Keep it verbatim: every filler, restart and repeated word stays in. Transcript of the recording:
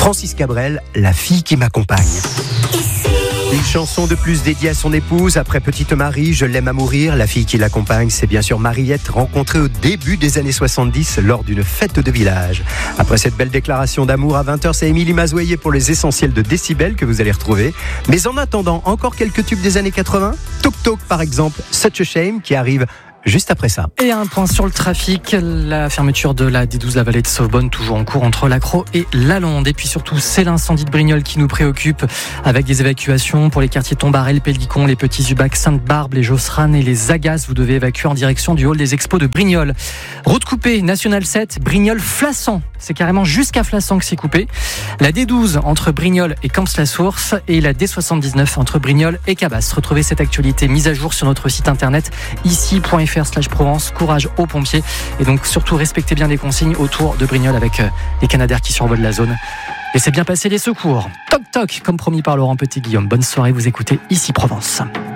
Francis Cabrel, La fille qui m'accompagne. Une chanson de plus dédiée à son épouse. Après Petite Marie, Je l'aime à mourir. La fille qui l'accompagne, c'est bien sûr Mariette, rencontrée au début des années soixante-dix lors d'une fête de village. Après cette belle déclaration d'amour à vingt heures, c'est Émilie Mazoyer pour les essentiels de Décibel que vous allez retrouver. Mais en attendant, encore quelques tubes des années quatre-vingts. Tok Tok par exemple, Such a Shame qui arrive juste après ça. Et un point sur le trafic, la fermeture de la D douze, la vallée de Sauvebonne, toujours en cours entre l'Accro et Lalonde. Et puis surtout, c'est l'incendie de Brignoles qui nous préoccupe, avec des évacuations pour les quartiers Tombarel, Pellicon, les Petits-Ubacs, Sainte-Barbe, les Josserane et les Agas. Vous devez évacuer en direction du hall des expos de Brignoles. Route coupée, National sept, Brignoles-Flassan. C'est carrément jusqu'à Flassan que c'est coupé. La D douze entre Brignoles et Camps-la-Source et la D soixante-dix-neuf entre Brignoles et Cabas. Retrouvez cette actualité mise à jour sur notre site internet ici point f r slash Provence. Courage aux pompiers et donc surtout respectez bien les consignes autour de Brignoles avec les Canadaires qui survolent la zone. Laissez bien passer les secours. Toc toc, comme promis par Laurent Petit-Guillaume. Bonne soirée, vous écoutez ici Provence.